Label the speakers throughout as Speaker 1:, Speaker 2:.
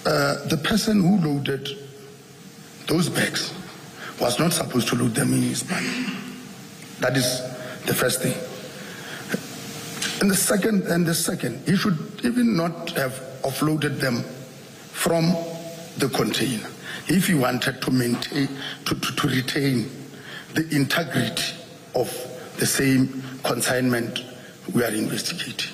Speaker 1: the person who loaded those bags was not supposed to load them in his bag. That is the first thing. And the second, he should even not have offloaded them from the container if he wanted to maintain, to retain the integrity of the same consignment we are investigating.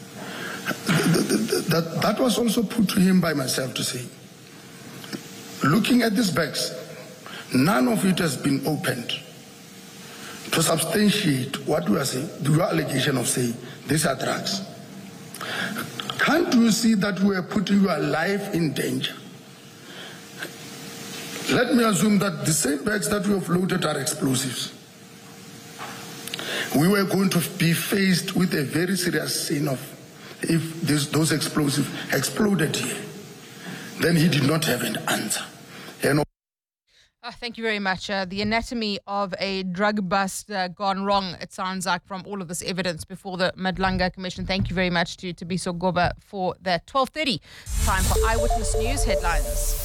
Speaker 1: That was also put to him by myself to say, looking at these bags, none of it has been opened to substantiate what we are saying, your allegation of saying these are drugs. Can't you see that we are putting your life in danger? Let me assume that the same bags that we have loaded are explosives. We were going to be faced with a very serious sin of if those explosives exploded here, then he did not have an answer.
Speaker 2: Thank you very much. The anatomy of a drug bust gone wrong, it sounds like, from all of this evidence before the Madlanga Commission. Thank you very much to Biso Goba for that. 12:30, time for Eyewitness News headlines.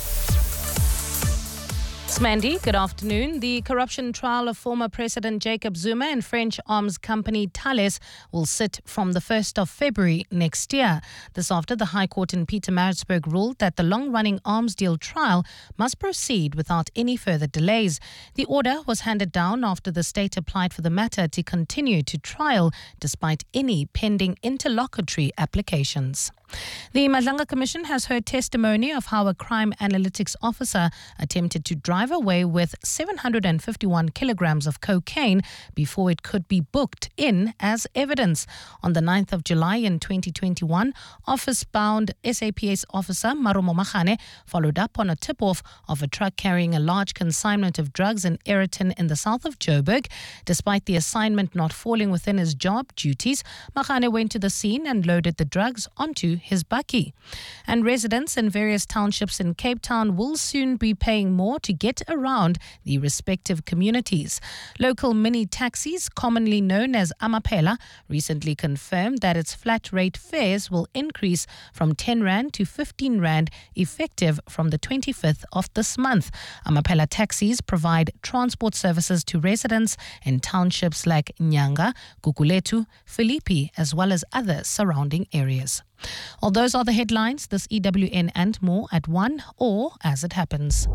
Speaker 3: Mandy, good afternoon. The corruption trial of former President Jacob Zuma and French arms company Thales will sit from the 1st of February next year. This after the High Court in Pietermaritzburg ruled that the long-running arms deal trial must proceed without any further delays. The order was handed down after the state applied for the matter to continue to trial despite any pending interlocutory applications. The Madlanga Commission has heard testimony of how a crime analytics officer attempted to drive away with 751 kilograms of cocaine before it could be booked in as evidence. On the 9th of July in 2021, office-bound SAPS officer Marumo Machane followed up on a tip-off of a truck carrying a large consignment of drugs in Ayrton in the south of Joburg. Despite the assignment not falling within his job duties, Machane went to the scene and loaded the drugs onto his bakkie. And residents in various townships in Cape Town will soon be paying more to get around the respective communities. Local mini taxis, commonly known as Amaphela, recently confirmed that its flat rate fares will increase from 10 Rand to 15 Rand effective from the 25th of this month. Amaphela taxis provide transport services to residents in townships like Nyanga, Guguletu, Philippi, as well as other surrounding areas. Well, those are the headlines. This EWN and more at 1 or as it happens.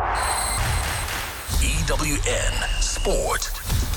Speaker 4: EWN Sport.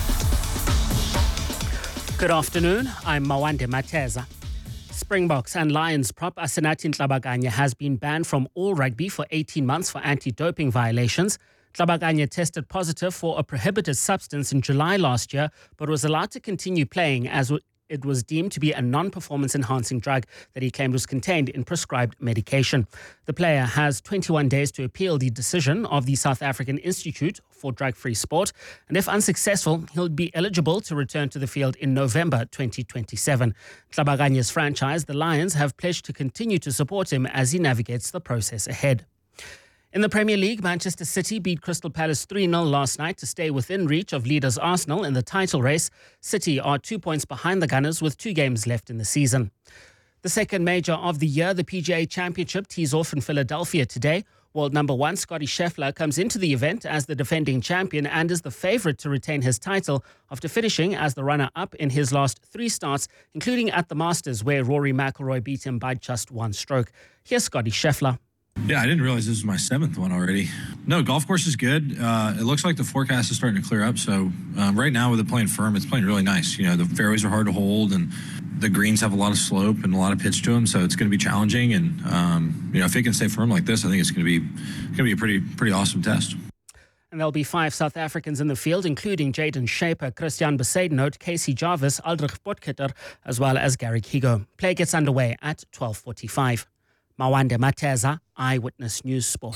Speaker 5: Good afternoon. I'm Mawande Mateza. Springboks and Lions prop Asenati Nhlabakanye has been banned from all rugby for 18 months for anti-doping violations. Nhlabakanye tested positive for a prohibited substance in July last year, but was allowed to continue playing as it was deemed to be a non-performance enhancing drug that he claimed was contained in prescribed medication. The player has 21 days to appeal the decision of the South African Institute for Drug-Free Sport, and if unsuccessful, he'll be eligible to return to the field in November 2027. Nhlabakanye's franchise, the Lions, have pledged to continue to support him as he navigates the process ahead. In the Premier League, Manchester City beat Crystal Palace 3-0 last night to stay within reach of leaders Arsenal in the title race. City are 2 points behind the Gunners with 2 games left in the season. The second major of the year, the PGA Championship, tees off in Philadelphia today. World number 1 Scottie Scheffler comes into the event as the defending champion and is the favourite to retain his title after finishing as the runner-up in his last 3 starts, including at the Masters, where Rory McIlroy beat him by just 1 stroke. Here's Scottie Scheffler.
Speaker 6: Yeah, I didn't realize this was my 7th one already. No, golf course is good. It looks like the forecast is starting to clear up. So right now with it playing firm, it's playing really nice. You know, the fairways are hard to hold and the greens have a lot of slope and a lot of pitch to them. So it's going to be challenging. And, you know, if it can stay firm like this, I think it's going to be a pretty awesome test.
Speaker 5: And there'll be 5 South Africans in the field, including Jaden Shaper, Christian Besaidnout, Casey Jarvis, Aldrich Potgieter, as well as Garrick Higo. Play gets underway at 12:45. Mawande Mateza, Eyewitness News Sport.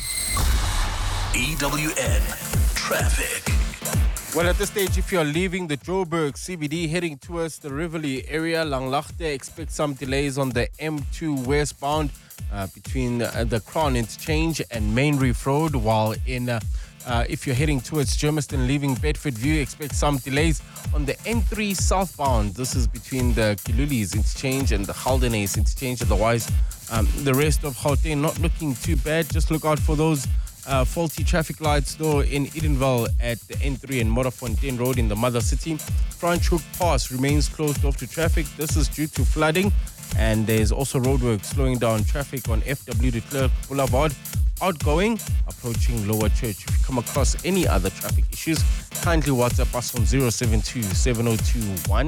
Speaker 4: EWN Traffic.
Speaker 7: Well, at this stage, if you're leaving the Joburg CBD heading towards the Rivoli area, Langlaagte, expect some delays on the M2 westbound between the Crown Interchange and Main Reef Road, while in If you're heading towards Germiston, leaving Bedford View, expect some delays on the N3 southbound. This is between the Kilulis interchange and the Haldenes interchange. Otherwise, the rest of Gauteng not looking too bad. Just look out for those faulty traffic lights though in Edenville at the N3 and Morafontein Road in the mother city. Franch Hoek Pass remains closed off to traffic. This is due to flooding, and there's also roadwork slowing down traffic on FW de Klerk Boulevard. Outgoing, approaching Lower Church. If you come across any other traffic issues, kindly WhatsApp us on 072 702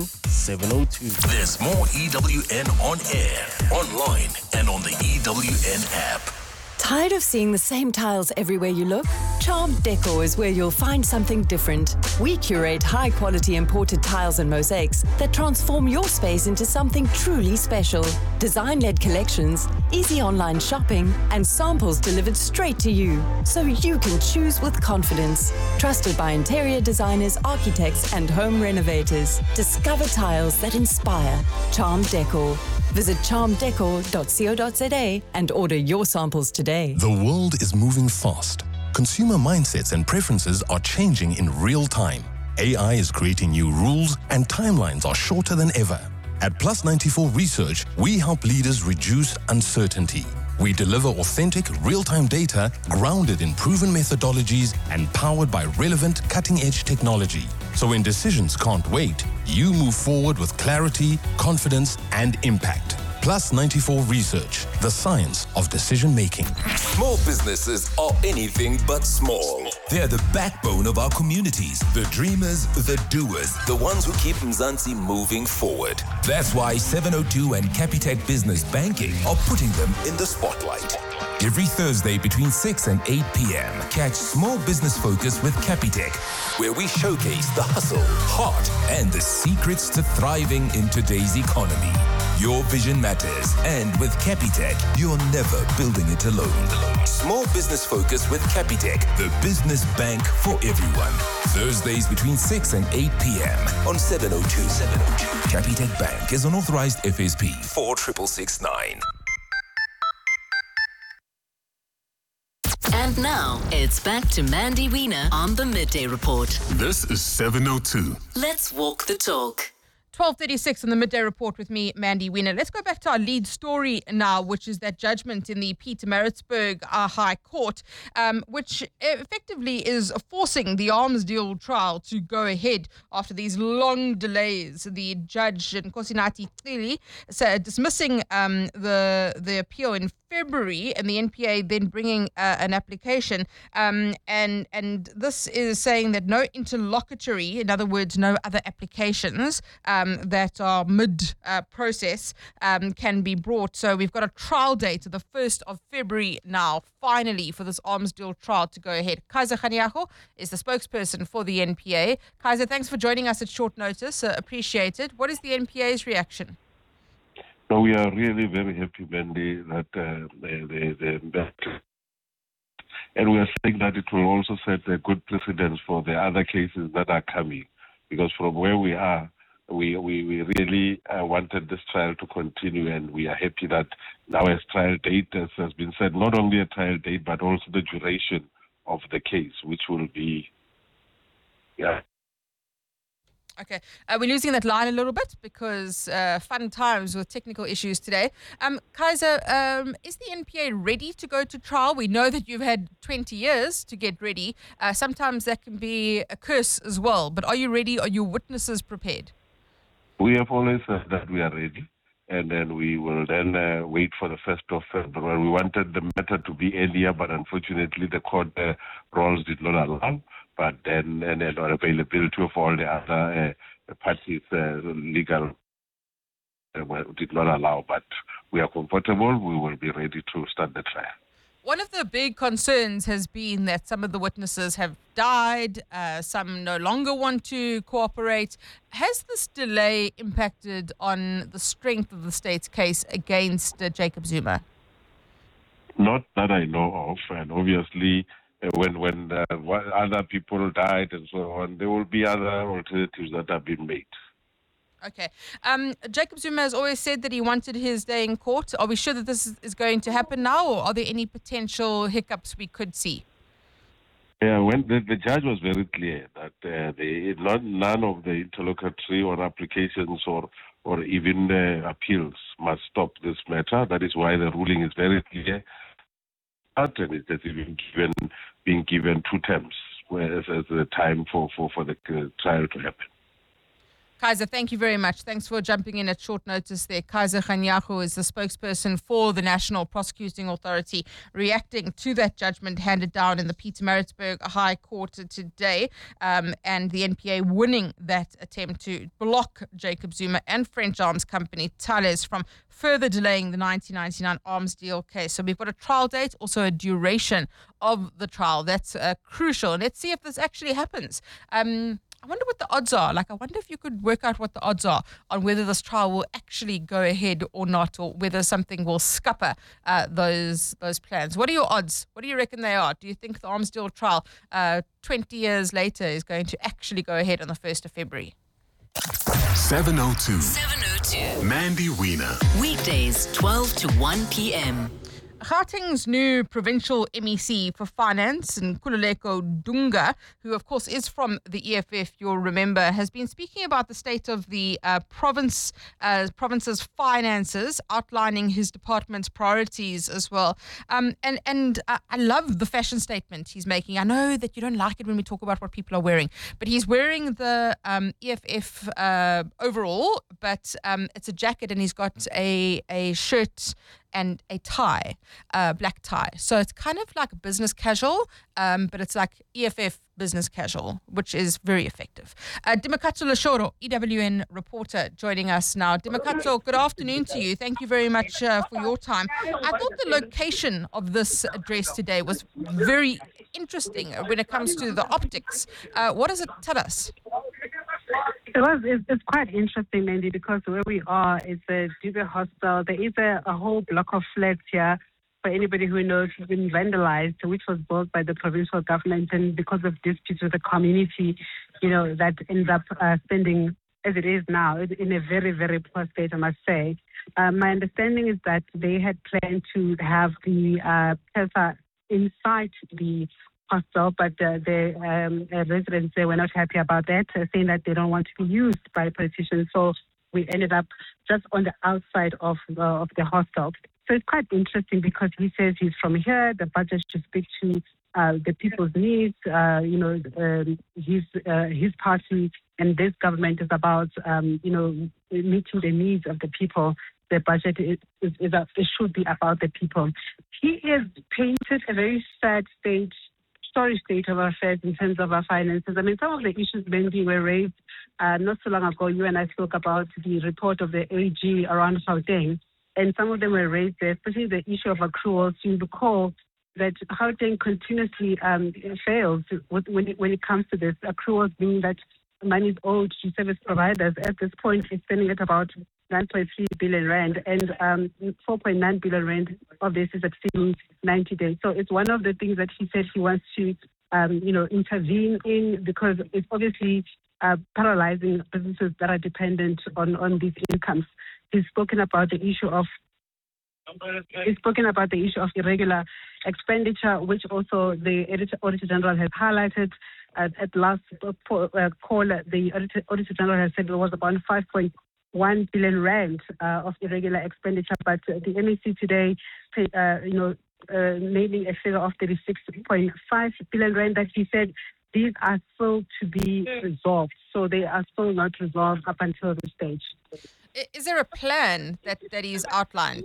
Speaker 7: 1702.
Speaker 4: There's more EWN on air, online, and on the EWN app.
Speaker 8: Tired of seeing the same tiles everywhere you look? Charmed Decor is where you'll find something different. We curate high-quality imported tiles and mosaics that transform your space into something truly special. Design-led collections, easy online shopping, and samples delivered straight to you, so you can choose with confidence. Trusted by interior designers, architects, and home renovators. Discover tiles that inspire. Charmed Decor. Visit charmdecor.co.za and order your samples today.
Speaker 9: The world is moving fast. Consumer mindsets and preferences are changing in real time. AI is creating new rules and timelines are shorter than ever. At Plus 94 Research, we help leaders reduce uncertainty. We deliver authentic, real-time data grounded in proven methodologies and powered by relevant, cutting-edge technology. So when decisions can't wait, you move forward with clarity, confidence, and impact. Plus 94 Research, the science of decision-making.
Speaker 4: Small businesses are anything but small. They're the backbone of our communities, the dreamers, the doers, the ones who keep Mzansi moving forward. That's why 702 and Capitec Business Banking are putting them in the spotlight. Every Thursday between 6 and 8 p.m., catch Small Business Focus with Capitec, where we showcase the hustle, heart, and the secrets to thriving in today's economy. Your vision matters, and with Capitec, you're never building it alone. Small Business Focus with Capitec, the business bank for everyone. Thursdays between 6 and 8 p.m. on 702. Capitec Bank is an authorized FSP 46669.
Speaker 10: And now, it's back to Mandy Wiener on the Midday Report.
Speaker 11: This is 702.
Speaker 10: Let's walk the talk.
Speaker 2: 12:36 on the Midday Report with me, Mandy Wiener. Let's go back to our lead story now, which is that judgment in the Pietermaritzburg High Court, which effectively is forcing the arms deal trial to go ahead after these long delays. The judge, Nkosinathi Cili, said dismissing the appeal in February, and the NPA then bringing an application, and this is saying that no interlocutory, in other words, no other applications that are mid-process can be brought. So we've got a trial date of the 1st of February now, finally, for this arms deal trial to go ahead. Kaiser Khanyako is the spokesperson for the NPA. Kaiser, thanks for joining us at short notice. Appreciate it. What is the NPA's reaction?
Speaker 12: No, we are really very happy, Mandy, that and we are saying that it will also set a good precedence for the other cases that are coming, because from where we are, we really wanted this trial to continue, and we are happy that now as trial date, as has been said, not only a trial date, but also the duration of the case, which will be,
Speaker 2: Okay, we're losing that line a little bit because fun times with technical issues today. Kaiser, is the NPA ready to go to trial? We know that you've had 20 years to get ready. Sometimes that can be a curse as well. But are you ready? Are your witnesses prepared?
Speaker 12: We have always said that we are ready, and then we will then wait for the 1st of February. We wanted the matter to be earlier, but unfortunately the court rules did not allow. But then availability of all the other parties legal did not allow. But we are comfortable. We will be ready to start the trial.
Speaker 2: One of the big concerns has been that some of the witnesses have died, some no longer want to cooperate. Has this delay impacted on the strength of the state's case against Jacob Zuma?
Speaker 12: Not that I know of, and obviously when other people died and so on, there will be other alternatives that have been made.
Speaker 2: Okay. Jacob Zuma has always said that he wanted his day in court. Are we sure that this is going to happen now, or are there any potential hiccups we could see?
Speaker 12: Yeah, when the judge was very clear that none of the interlocutory or applications or even appeals must stop this matter. That is why the ruling is very clear. And it has even being given 2 terms as the time for the trial to happen.
Speaker 2: Kaiser, thank you very much. Thanks for jumping in at short notice there. Kaiser Kganyago is the spokesperson for the National Prosecuting Authority, reacting to that judgment handed down in the Pietermaritzburg High Court today, and the NPA winning that attempt to block Jacob Zuma and French arms company Thales from further delaying the 1999 arms deal case. So we've got a trial date, also a duration of the trial. That's crucial. Let's see if this actually happens. I wonder what the odds are. I wonder if you could work out what the odds are on whether this trial will actually go ahead or not, or whether something will scupper those plans. What are your odds? What do you reckon they are? Do you think the arms deal trial 20 years later is going to actually go ahead on the 1st of February?
Speaker 11: 702. Mandy Wiener.
Speaker 10: Weekdays, 12 to 1 p.m.
Speaker 2: Gauteng's new provincial MEC for Finance, Nkululeko Dunga, who of course is from the EFF, you'll remember, has been speaking about the state of the province's finances, outlining his department's priorities as well. And I love the fashion statement he's making. I know that you don't like it when we talk about what people are wearing, but he's wearing the EFF overall, but it's a jacket, and he's got a shirt and a tie, black tie. So it's kind of like business casual, but it's like EFF business casual, which is very effective. Dimakatso Lashoro, EWN reporter, joining us now. Dimakatso, good afternoon to you. Thank you very much for your time. I thought the location of this address today was very interesting when it comes to the optics. What does it tell us?
Speaker 13: It's quite interesting, Mandy, because where we are is the Dube Hostel. There is a whole block of flats here, for anybody who knows, has been vandalized, which was built by the provincial government, and because of disputes with the community, that ends up standing as it is now in a very, very poor state, I must say. My understanding is that they had planned to have the PESA inside the hostel, but the residents, they were not happy about that, saying that they don't want to be used by politicians. So we ended up just on the outside of the hostel. So it's quite interesting because he says he's from here, the budget should speak to the people's needs. His party and this government is about, meeting the needs of the people. The budget it should be about the people. He has painted a very sad sorry state of affairs in terms of our finances. I mean, some of the issues maybe were raised not so long ago. You and I spoke about the report of the AG around Gauteng, and some of them were raised there, especially the issue of accruals. You recall that Gauteng continuously fails when it comes to this. Accruals meaning that money is owed to service providers. At this point, it's standing at about 9.3 billion rand, and 4.9 billion rand of this is exceeding 90 days. So it's one of the things that he said he wants to, intervene in, because it's obviously paralyzing businesses that are dependent on these incomes. He's spoken about the issue of irregular expenditure, which also the Auditor General has highlighted. At last call, the Auditor General has said it was about 5.1 billion rand of irregular expenditure, but the MEC today, naming a figure of 36.5 billion rand, that he said these are still to be resolved. So they are still not resolved up until this stage.
Speaker 2: Is there a plan that is outlined?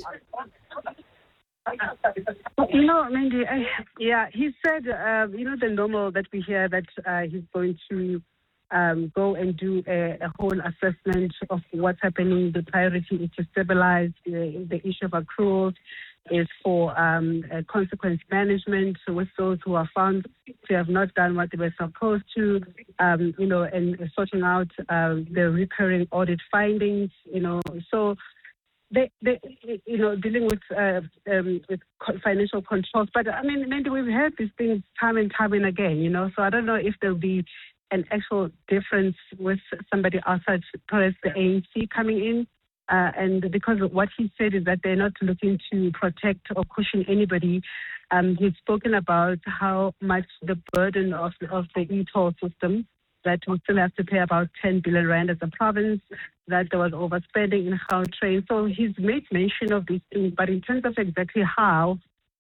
Speaker 13: Mandy, he said, the normal that we hear, that he's going to go and do a whole assessment of what's happening. The priority is to stabilize the issue of accruals, is for consequence management with those who are found to have not done what they were supposed to, and sorting out the recurring audit findings, so they dealing with financial controls. But I mean, Mandy, we've heard these things time and time and again, so I don't know if there'll be an actual difference with somebody outside, perhaps the ANC coming in. And because what he said is that they're not looking to protect or cushion anybody, He's spoken about how much the burden of the e-toll system, that we still have to pay about 10 billion rand as a province, that there was overspending in Gautrain. So he's made mention of these things, but in terms of exactly how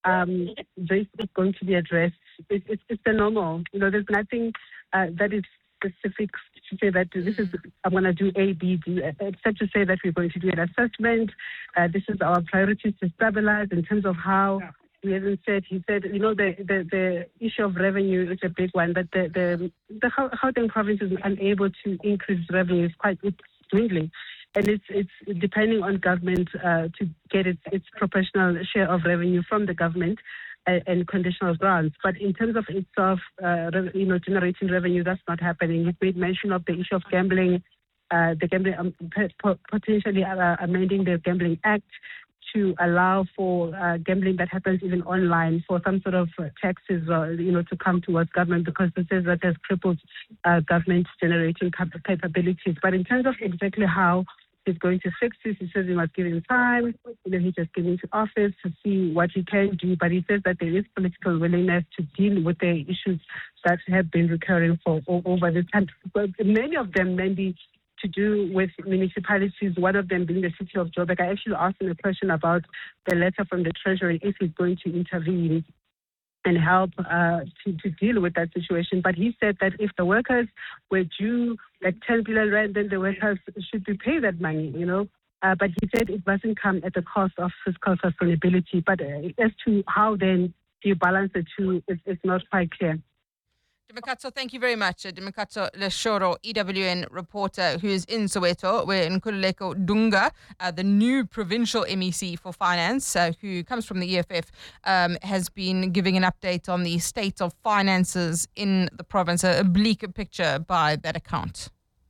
Speaker 13: this is going to be addressed, it's the normal. There's nothing that is specific to say that this is, I'm going to do A, B, D, except to say that we're going to do an assessment. This is our priorities to stabilize in terms of how. He hasn't said. He said, the issue of revenue is a big one. That the Gauteng province is unable to increase revenue. It's dwindling, and it's depending on government to get its proportional share of revenue from the government and conditional grants. But in terms of itself, generating revenue, that's not happening. He made mention of the issue of gambling, the gambling potentially amending the Gambling Act to allow for gambling that happens even online for some sort of taxes or, to come towards government, because it says that there's crippled government generating capabilities. But in terms of exactly how he's going to fix this, he says he must give him time. He just came into office to see what he can do. But he says that there is political willingness to deal with the issues that have been recurring for over the time. But many of them, maybe to do with municipalities, one of them being the city of Joburg. I actually asked him a question about the letter from the Treasury, if he's going to intervene and help to deal with that situation. But he said that if the workers were due like 10 billion rand, then the workers should be paid that money, But he said it mustn't come at the cost of fiscal sustainability. But as to how then you balance the two, it's not quite clear.
Speaker 2: Dimikatso, thank you very much. Dimikatso Leshoro, EWN reporter who is in Soweto, where Nkululeko Dunga, the new provincial MEC for finance, who comes from the EFF, has been giving an update on the state of finances in the province. A bleak picture by that account.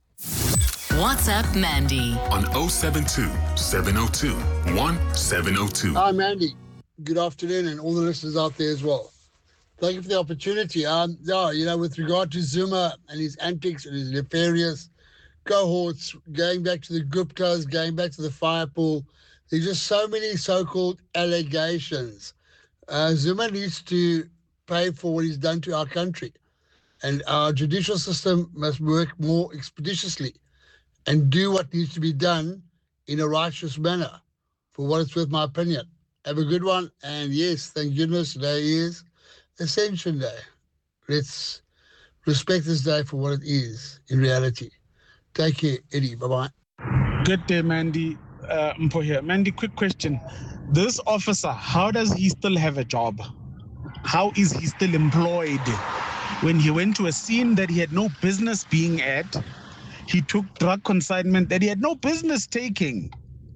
Speaker 10: WhatsApp Mandy
Speaker 11: on 072 702 1702.
Speaker 14: Hi, Mandy. Good afternoon, and all the listeners out there as well. Thank you for the opportunity. With regard to Zuma and his antics and his nefarious cohorts, going back to the Guptas, going back to the fire pool, there's just so many so-called allegations. Zuma needs to pay for what he's done to our country. And our judicial system must work more expeditiously and do what needs to be done in a righteous manner, for what it's worth, my opinion. Have a good one. And yes, thank goodness today is Ascension Day. Let's respect this day for what it is in reality. Take care, Eddie. Bye-bye.
Speaker 15: Good day, Mandy. Mpo here. Mandy, quick question. This officer, how does he still have a job? How is he still employed? When he went to a scene that he had no business being at, he took drug consignment that he had no business taking.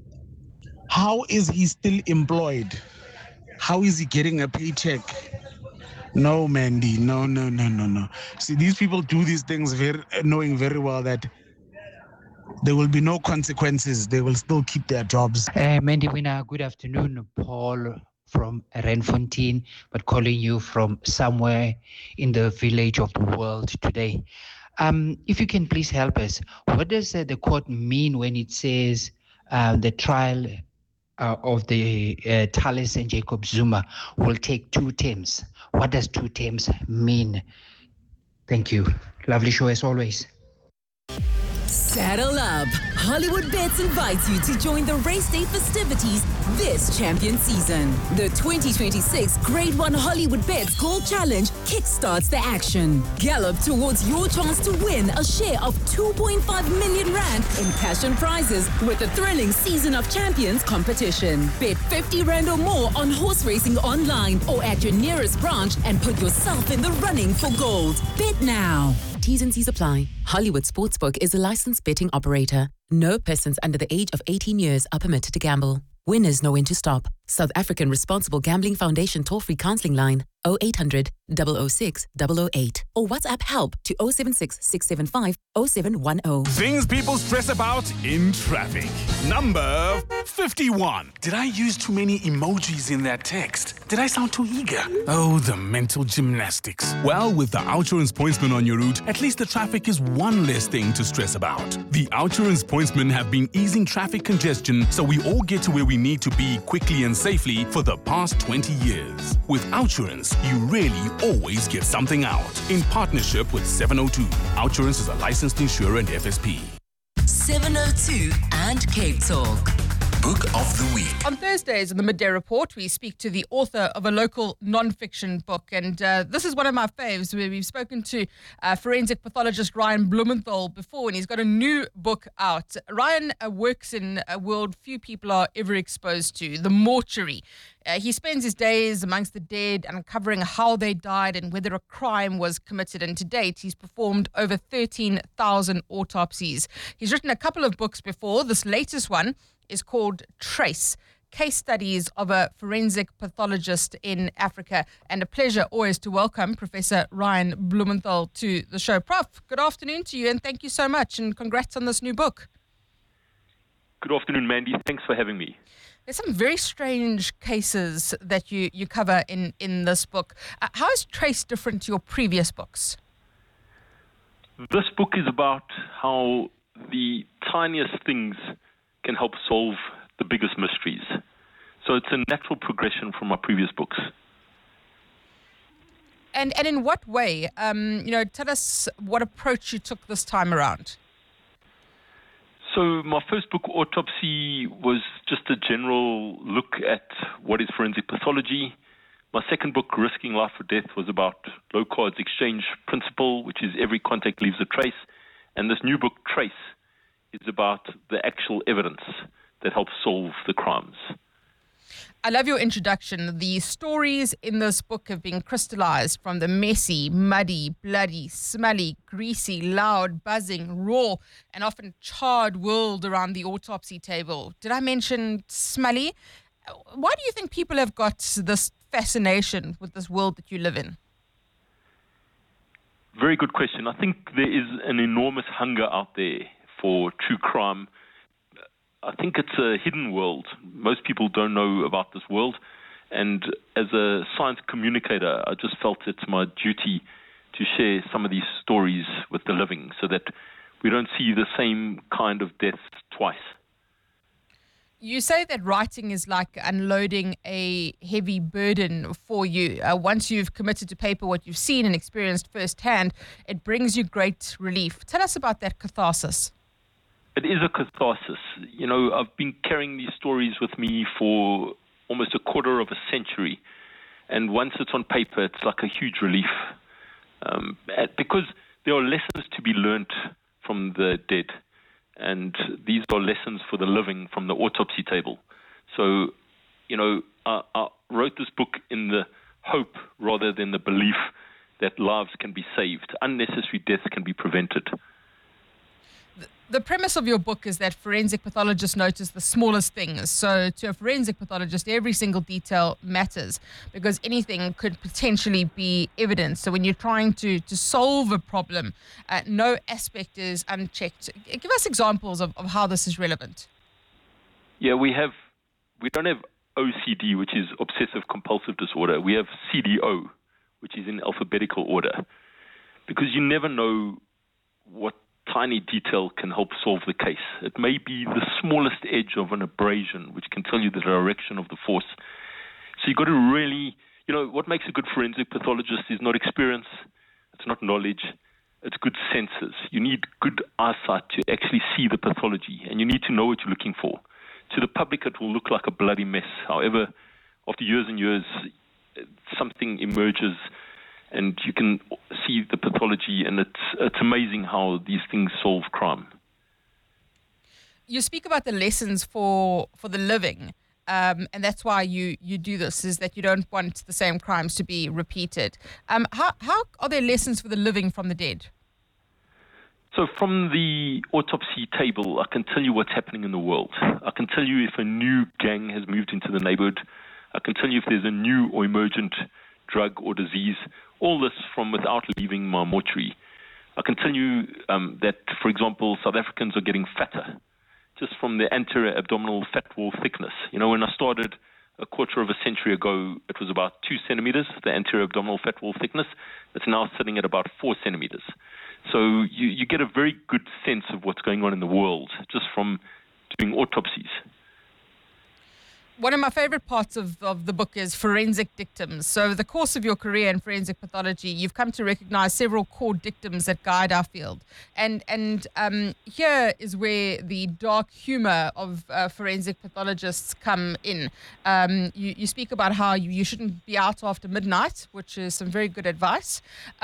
Speaker 15: How is he still employed? How is he getting a paycheck? No, Mandy, no. See, these people do these things knowing very well that there will be no consequences. They will still keep their jobs.
Speaker 16: Mandy Winner, good afternoon. Paul from Renfontein, but calling you from somewhere in the village of the world today. If you can please help us, what does the court mean when it says the trial of the Thales and Jacob Zuma will take 2 terms? What does 2 terms mean? Thank you. Lovely show as always.
Speaker 10: Saddle up. Hollywood Bets invites you to join the race day festivities this champion season. The 2026 Grade 1 Hollywood Bets Gold Challenge kickstarts the action. Gallop towards your chance to win a share of 2.5 million rand in cash and prizes with the thrilling Season of Champions competition. Bet 50 rand or more on horse racing online or at your nearest branch and put yourself in the running for gold. Bet now. T's and C's apply. Hollywood Sportsbook is a licensed betting operator. No persons under the age of 18 years are permitted to gamble. Winners know when to stop. South African Responsible Gambling Foundation toll-free counseling line 0800 006 008 or WhatsApp help to 076 675 0710.
Speaker 17: Things people stress about in traffic. Number 51. Did I use too many emojis in that text? Did I sound too eager? Oh, the mental gymnastics. Well, with the Outsurance Pointsman on your route, at least the traffic is one less thing to stress about. The Outsurance Pointsmen have been easing traffic congestion so we all get to where we need to be quickly and safely for the past 20 years. With Outsurance, you really always get something out. In partnership with 702, Outsurance is a licensed insurer and FSP.
Speaker 10: 702 and Cape Talk.
Speaker 4: Book of the Week.
Speaker 2: On Thursdays in the Midday Report, we speak to the author of a local non-fiction book. And this is one of my faves, where we've spoken to forensic pathologist Ryan Blumenthal before, and he's got a new book out. Ryan works in a world few people are ever exposed to, the mortuary. He spends his days amongst the dead, uncovering how they died and whether a crime was committed. And to date, he's performed over 13,000 autopsies. He's written a couple of books before. This latest one is called Trace, Case Studies of a Forensic Pathologist in Africa. And a pleasure always to welcome Professor Ryan Blumenthal to the show. Prof, good afternoon to you, and thank you so much, and congrats on this new book.
Speaker 18: Good afternoon, Mandy. Thanks for having me.
Speaker 2: There's some very strange cases that you cover in this book. How is Trace different to your previous books?
Speaker 18: This book is about how the tiniest things can help solve the biggest mysteries. So it's a natural progression from my previous books.
Speaker 2: And in what way? Tell us what approach you took this time around.
Speaker 18: So my first book, Autopsy, was just a general look at what is forensic pathology. My second book, Risking Life or Death, was about low cards exchange principle, which is every contact leaves a trace. And this new book, Trace, is about the actual evidence that helps solve the crimes.
Speaker 2: I love your introduction. The stories in this book have been crystallized from the messy, muddy, bloody, smelly, greasy, loud, buzzing, raw, and often charred world around the autopsy table. Did I mention smelly? Why do you think people have got this fascination with this world that you live in?
Speaker 18: Very good question. I think there is an enormous hunger out there for true crime. I think it's a hidden world. Most people don't know about this world. And as a science communicator, I just felt it's my duty to share some of these stories with the living so that we don't see the same kind of deaths twice.
Speaker 2: You say that writing is like unloading a heavy burden for you. Once you've committed to paper what you've seen and experienced firsthand, it brings you great relief. Tell us about that catharsis.
Speaker 18: It is a catharsis. You know, I've been carrying these stories with me for almost a quarter of a century. And once it's on paper, it's like a huge relief. Because there are lessons to be learnt from the dead. And these are lessons for the living from the autopsy table. So, you know, I wrote this book in the hope rather than the belief that lives can be saved. Unnecessary deaths can be prevented.
Speaker 2: The premise of your book is that forensic pathologists notice the smallest things. So to a forensic pathologist, every single detail matters because anything could potentially be evidence. So when you're trying to solve a problem, no aspect is unchecked. Give us examples of how this is relevant.
Speaker 18: Yeah, we don't have OCD, which is obsessive compulsive disorder. We have CDO, which is in alphabetical order, because you never know what tiny detail can help solve the case. It may be the smallest edge of an abrasion, which can tell you the direction of the force. So you've got to really, you know, what makes a good forensic pathologist is not experience, it's not knowledge, it's good senses. You need good eyesight to actually see the pathology, and you need to know what you're looking for. To the public, it will look like a bloody mess. However, after years and years, something emerges and you can see the pathology, and it's amazing how these things solve crime.
Speaker 2: You speak about the lessons for the living, and that's why you do this, is that you don't want the same crimes to be repeated. How are there lessons for the living from the dead?
Speaker 18: So from the autopsy table, I can tell you what's happening in the world. I can tell you if a new gang has moved into the neighborhood. I can tell you if there's a new or emergent drug or disease. All this from without leaving my mortuary. I can tell you that, for example, South Africans are getting fatter just from the anterior abdominal fat wall thickness. You know, when I started a quarter of a century ago, it was about 2 centimeters, the anterior abdominal fat wall thickness. It's now sitting at about 4 centimeters. So you get a very good sense of what's going on in the world just from doing autopsies.
Speaker 2: One of my favorite parts of the book is forensic dictums. So, over the course of your career in forensic pathology, you've come to recognize several core dictums that guide our field. And here is where the dark humor of forensic pathologists come in. You speak about how you shouldn't be out after midnight, which is some very good advice.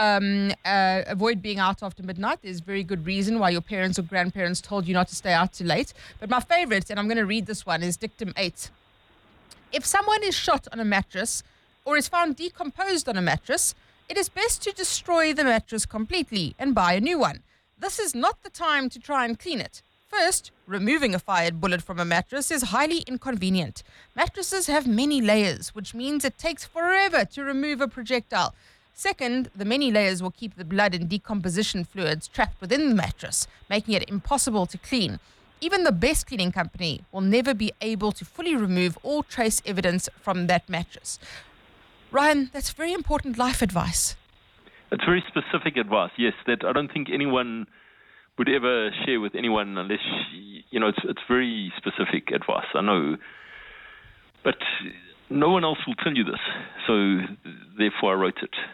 Speaker 2: Avoid being out after midnight. There's very good reason why your parents or grandparents told you not to stay out too late. But my favorite, and I'm going to read this one, is dictum 8. If someone is shot on a mattress or is found decomposed on a mattress, it is best to destroy the mattress completely and buy a new one. This is not the time to try and clean it. First, removing a fired bullet from a mattress is highly inconvenient. Mattresses have many layers, which means it takes forever to remove a projectile. Second, the many layers will keep the blood and decomposition fluids trapped within the mattress, making it impossible to clean. Even the best cleaning company will never be able to fully remove all trace evidence from that mattress. Ryan, that's very important life advice.
Speaker 18: It's very specific advice, yes, that I don't think anyone would ever share with anyone unless, it's very specific advice, I know. But no one else will tell you this, so therefore I wrote it.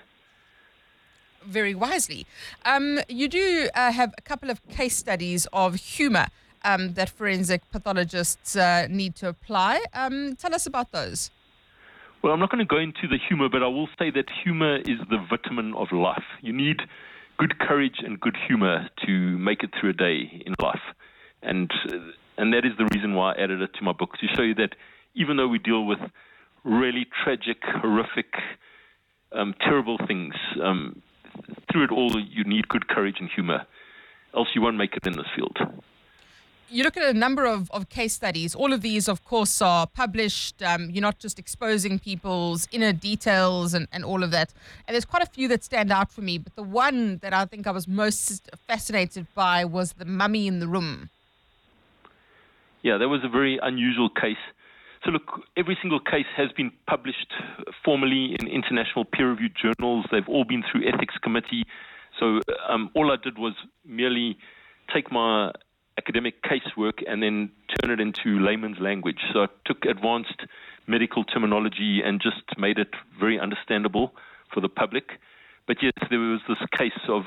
Speaker 2: Very wisely. You do have a couple of case studies of humor that forensic pathologists need to apply. Tell us about those.
Speaker 18: Well, I'm not going to go into the humor, but I will say that humor is the vitamin of life. You need good courage and good humor to make it through a day in life. And that is the reason why I added it to my book, to show you that even though we deal with really tragic, horrific, terrible things, through it all you need good courage and humor, else you won't make it in this field.
Speaker 2: You look at a number of case studies. All of these, of course, are published. You're not just exposing people's inner details and all of that. And there's quite a few that stand out for me. But the one that I think I was most fascinated by was the mummy in the room.
Speaker 18: Yeah, that was a very unusual case. So look, every single case has been published formally in international peer-reviewed journals. They've all been through ethics committee. So all I did was merely take my academic casework and then turn it into layman's language. So I took advanced medical terminology and just made it very understandable for the public. But yes, there was this case it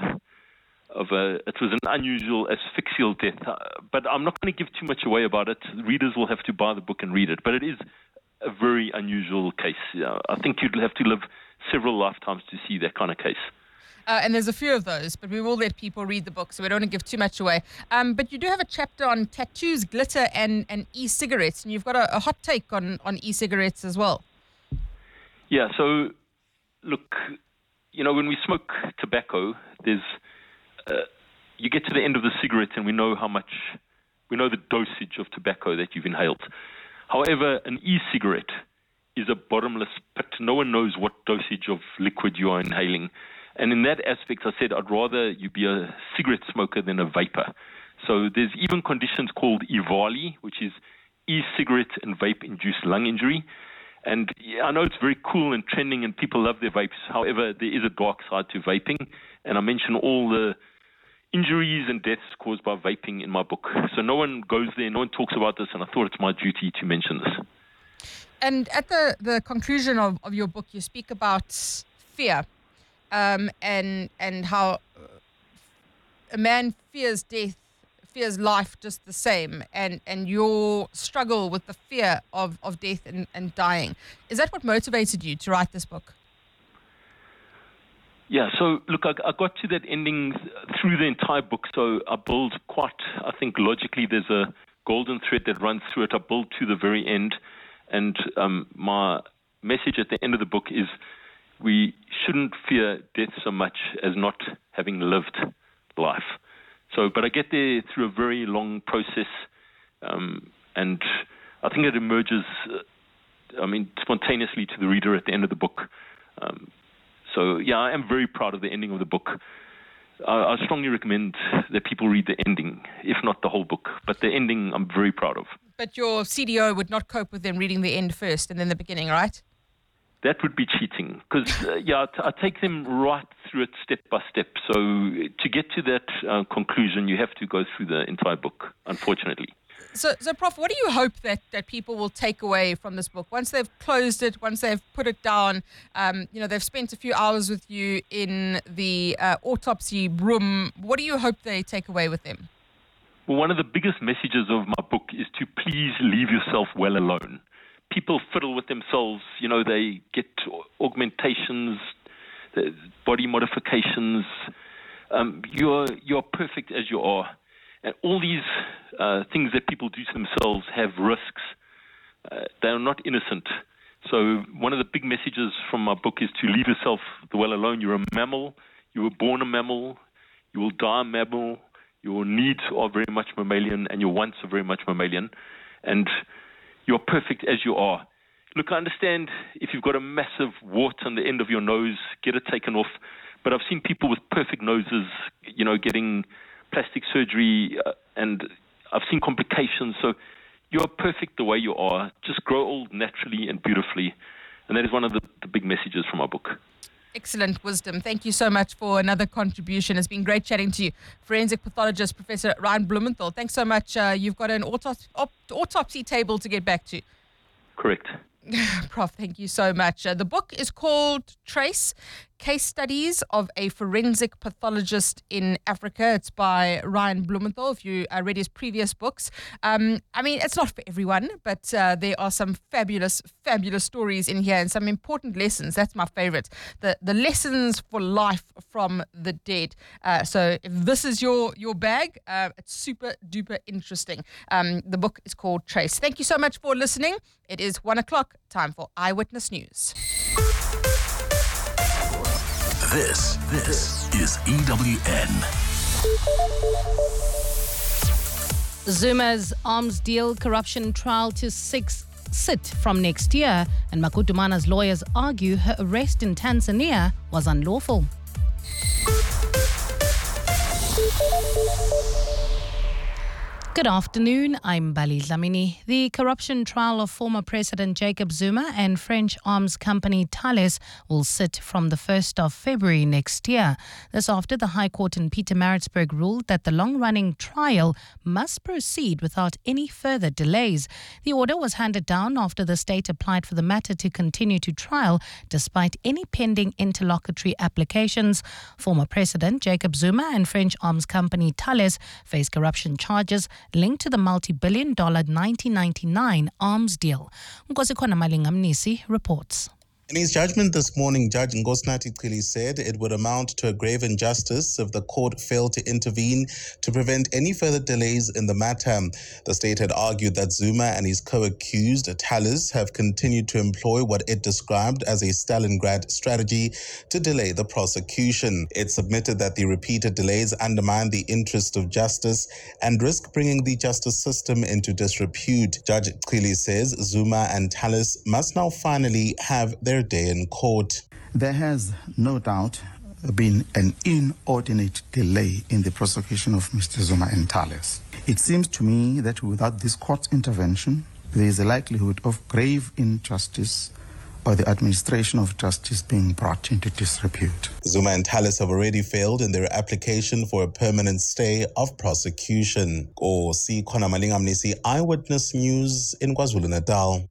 Speaker 18: was an unusual asphyxial death. But I'm not going to give too much away about it. Readers will have to buy the book and read it. But it is a very unusual case. I think you'd have to live several lifetimes to see that kind of case.
Speaker 2: And there's a few of those, but we will let people read the book, so we don't want to give too much away. But you do have a chapter on tattoos, glitter, and e-cigarettes, and you've got a hot take on e-cigarettes as well.
Speaker 18: Yeah, so, look, when we smoke tobacco, there's you get to the end of the cigarette and we know the dosage of tobacco that you've inhaled. However, an e-cigarette is a bottomless pit. No one knows what dosage of liquid you are inhaling. And in that aspect, I said I'd rather you be a cigarette smoker than a vapor. So there's even conditions called EVALI, which is e-cigarette and vape-induced lung injury. And I know it's very cool and trending and people love their vapes. However, there is a dark side to vaping. And I mention all the injuries and deaths caused by vaping in my book. So no one goes there, no one talks about this, and I thought it's my duty to mention this.
Speaker 2: And at the conclusion of your book, you speak about fear. And how a man fears death, fears life just the same, and your struggle with the fear of death and dying. Is that what motivated you to write this book?
Speaker 18: Yeah, so look, I got to that ending through the entire book, so I build I think logically there's a golden thread that runs through it. I build to the very end, and my message at the end of the book is we shouldn't fear death so much as not having lived life. So, but I get there through a very long process, and I think it emerges, spontaneously to the reader at the end of the book. So, yeah, I am very proud of the ending of the book. I strongly recommend that people read the ending, if not the whole book. But the ending, I'm very proud of.
Speaker 2: But your CDO would not cope with them reading the end first and then the beginning, right?
Speaker 18: That would be cheating, because I take them right through it step by step. So to get to that conclusion, you have to go through the entire book, unfortunately.
Speaker 2: So, Prof, what do you hope that people will take away from this book once they've closed it, once they've put it down? They've spent a few hours with you in the autopsy room. What do you hope they take away with them?
Speaker 18: Well, one of the biggest messages of my book is to please leave yourself well alone. People fiddle with themselves. They get augmentations, body modifications. You're perfect as you are. And all these things that people do to themselves have risks. They are not innocent. So one of the big messages from my book is to leave yourself well alone. You're a mammal. You were born a mammal. You will die a mammal. Your needs are very much mammalian, and your wants are very much mammalian. And you're perfect as you are. Look, I understand if you've got a massive wart on the end of your nose, get it taken off. But I've seen people with perfect noses, getting plastic surgery, and I've seen complications. So you're perfect the way you are. Just grow old naturally and beautifully. And that is one of the big messages from our book.
Speaker 2: Excellent wisdom. Thank you so much for another contribution. It's been great chatting to you. Forensic pathologist, Professor Ryan Blumenthal. Thanks so much. You've got an autopsy table to get back to.
Speaker 18: Correct.
Speaker 2: Prof, thank you so much. The book is called Trace, Case Studies of a Forensic Pathologist in Africa. It's by Ryan Blumenthal, if you read his previous books. It's not for everyone, but there are some fabulous, fabulous stories in here and some important lessons. That's my favorite. The lessons for life from the dead. So if this is your bag, it's super duper interesting. The book is called Trace. Thank you so much for listening. It is 1:00, time for Eyewitness News.
Speaker 19: This is EWN.
Speaker 3: Zuma's arms deal corruption trial to sit from next year, and Makutumana's lawyers argue her arrest in Tanzania was unlawful. Good afternoon, I'm Bali Dlamini. The corruption trial of former President Jacob Zuma and French arms company Thales will sit from the 1st of February next year. This after the High Court in Pietermaritzburg ruled that the long-running trial must proceed without any further delays. The order was handed down after the state applied for the matter to continue to trial despite any pending interlocutory applications. Former President Jacob Zuma and French arms company Thales face corruption charges linked to the multi-billion-dollar 1999 arms deal. Nkosi Malingamnisi reports.
Speaker 20: In his judgment this morning, Judge Ngosnathi Chili said it would amount to a grave injustice if the court failed to intervene to prevent any further delays in the matter. The state had argued that Zuma and his co-accused, Thales, have continued to employ what it described as a Stalingrad strategy to delay the prosecution. It submitted that the repeated delays undermine the interest of justice and risk bringing the justice system into disrepute. Judge Chili says Zuma and Thales must now finally have their day in court.
Speaker 21: There has no doubt been an inordinate delay in the prosecution of Mr. Zuma and Thales. It seems to me that without this court's intervention, there is a likelihood of grave injustice or the administration of justice being brought into disrepute.
Speaker 20: Zuma and Thales have already failed in their application for a permanent stay of prosecution. Nkosi Malingamnisi, Eyewitness News in KwaZulu-Natal.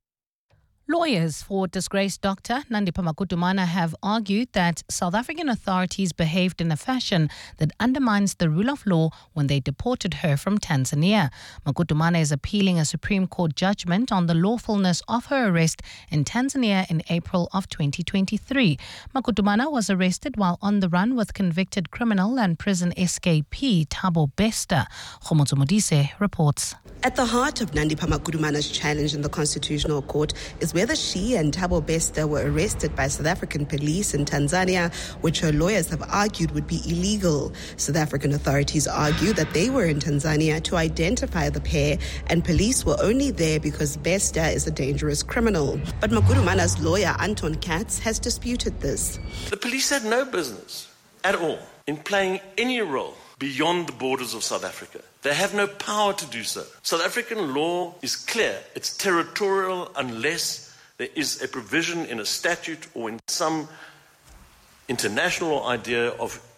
Speaker 3: Lawyers for disgraced Dr. Nandipha Makutumana have argued that South African authorities behaved in a fashion that undermines the rule of law when they deported her from Tanzania. Makutumana is appealing a Supreme Court judgment on the lawfulness of her arrest in Tanzania in April of 2023. Makutumana was arrested while on the run with convicted criminal and prison escapee Thabo Bester. Khomotso Modise reports.
Speaker 22: At the heart of Nandipha Makutumana's challenge in the Constitutional Court is whether she and Thabo Bester were arrested by South African police in Tanzania, which her lawyers have argued would be illegal. South African authorities argue that they were in Tanzania to identify the pair, and police were only there because Bester is a dangerous criminal. But Makutumana's lawyer, Anton Katz, has disputed this.
Speaker 23: The police had no business at all in playing any role beyond the borders of South Africa. They have no power to do so. South African law is clear. It's territorial unless there is a provision in a statute or in some international idea of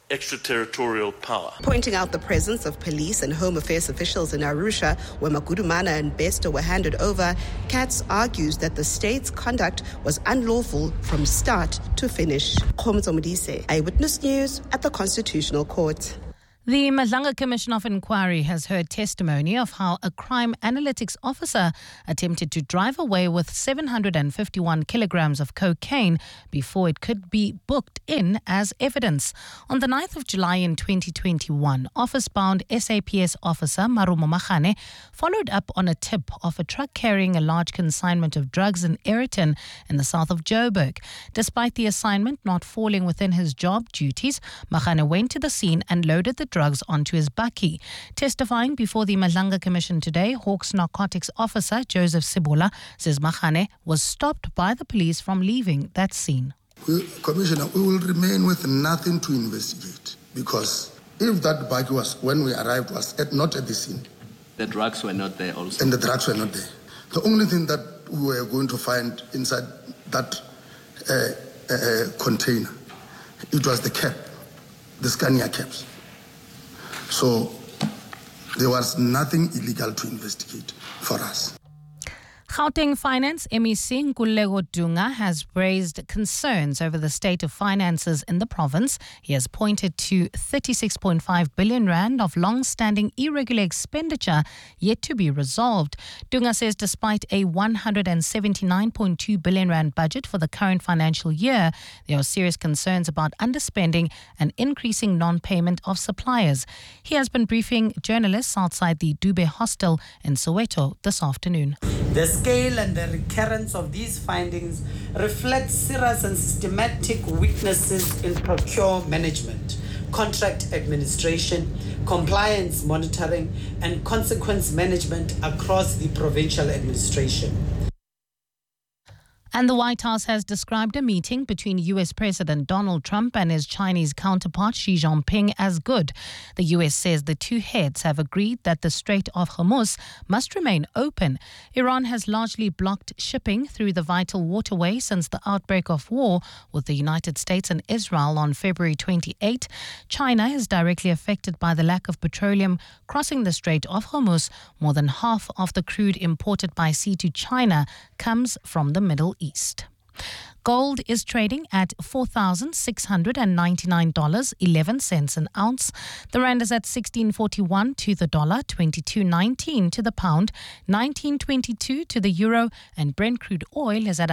Speaker 23: extraterritorial power.
Speaker 22: Pointing out the presence of police and home affairs officials in Arusha, where Magudumana and Besto were handed over, Katz argues that the state's conduct was unlawful from start to finish. Khomzo Modise, Eyewitness News at the Constitutional Court.
Speaker 3: The Madlanga Commission of Inquiry has heard testimony of how a crime analytics officer attempted to drive away with 751 kilograms of cocaine before it could be booked in as evidence. On the 9th of July in 2021, office-bound SAPS officer Marumo Machane followed up on a tip of a truck carrying a large consignment of drugs in Ayrton in the south of Joburg. Despite the assignment not falling within his job duties, Machane went to the scene and loaded the drugs onto his bakkie. Testifying before the Madlanga Commission today, Hawks narcotics officer Joseph Sibola says Machane was stopped by the police from leaving that scene.
Speaker 1: Commissioner, we will remain with nothing to investigate, because if that bakkie was, when we arrived, was not at the scene.
Speaker 5: The drugs were not there also.
Speaker 1: And the drugs were not there. The only thing that we were going to find inside that container, it was the cap, the Scania caps. So there was nothing illegal to investigate for us.
Speaker 3: Gauteng Finance MEC Nkululeko Dunga has raised concerns over the state of finances in the province. He has pointed to 36.5 billion rand of long-standing irregular expenditure yet to be resolved. Dunga says despite a 179.2 billion rand budget for the current financial year, there are serious concerns about underspending and increasing non-payment of suppliers. He has been briefing journalists outside the Dube Hostel in Soweto this afternoon.
Speaker 6: The scale and the recurrence of these findings reflect serious and systematic weaknesses in procurement management, contract administration, compliance monitoring, and consequence management across the provincial administration.
Speaker 3: And the White House has described a meeting between U.S. President Donald Trump and his Chinese counterpart Xi Jinping as good. The U.S. says the two heads have agreed that the Strait of Hormuz must remain open. Iran has largely blocked shipping through the vital waterway since the outbreak of war with the United States and Israel on February 28. China is directly affected by the lack of petroleum crossing the Strait of Hormuz. More than half of the crude imported by sea to China comes from the Middle East. Gold is trading at $4,699.11 an ounce. The rand is at 16.41 to the dollar, 22.19 to the pound, 19.22 to the euro, and Brent crude oil is at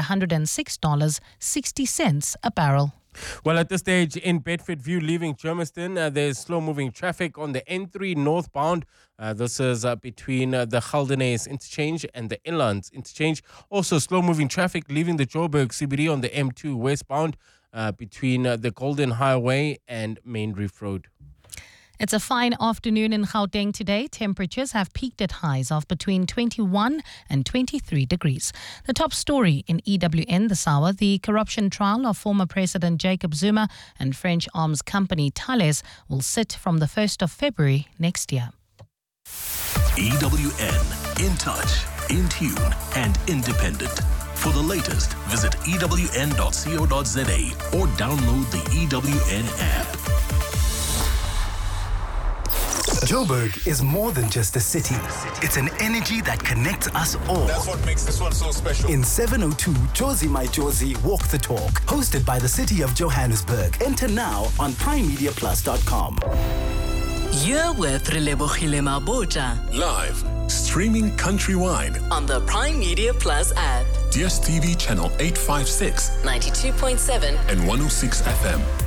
Speaker 3: $106.60 a barrel.
Speaker 7: Well, at this stage in Bedfordview, leaving Germiston, there's slow-moving traffic on the N3 northbound. This is between the Galdenes interchange and the Inlands interchange. Also, slow-moving traffic leaving the Joburg CBD on the M2 westbound between the Golden Highway and Main Reef Road.
Speaker 3: It's a fine afternoon in Gauteng today. Temperatures have peaked at highs of between 21 and 23 degrees. The top story in EWN this hour, the corruption trial of former President Jacob Zuma and French arms company Thales will sit from the 1st of February next year.
Speaker 19: EWN, in touch, in tune, and independent. For the latest, visit ewn.co.za or download the EWN app.
Speaker 24: Joburg is more than just a city. It's an energy that connects us all.
Speaker 25: That's what makes this one so special.
Speaker 24: In 702, Jozi My Jozi Walk the Talk, hosted by the City of Johannesburg. Enter now on primemediaplus.com.
Speaker 10: You're with Relebohile Maboja.
Speaker 11: Live, streaming countrywide.
Speaker 10: On the Prime Media Plus app.
Speaker 11: DSTV channel 856.
Speaker 10: 92.7.
Speaker 11: And 106 FM.